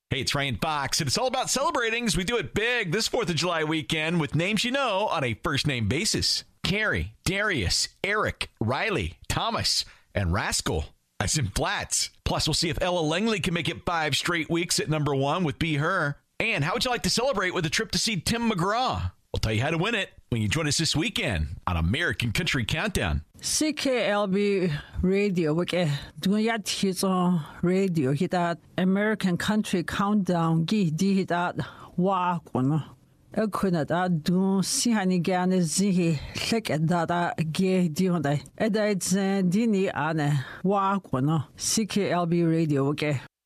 Hey, it's Ryan Fox, and it's all about celebrating as we do it big this 4th of July weekend with names you know on a first-name basis. Carrie, Darius, Eric, Riley, Thomas, and Rascal, as in Flats. Plus, we'll see if Ella Langley can make it 5 straight weeks at number 1 with Be Her. And how would you like to celebrate with a trip to see Tim McGraw? We'll tell you how to win it when you join us this weekend on American Country Countdown. CKLB Radio, wake dunya tizon radio hitat American Country Countdown gi di hitat wa kono. Ekuna da dun sihani gane zihi lek da ge di honda. Eda it's dini ane wa kono. CKLB Radio, wake.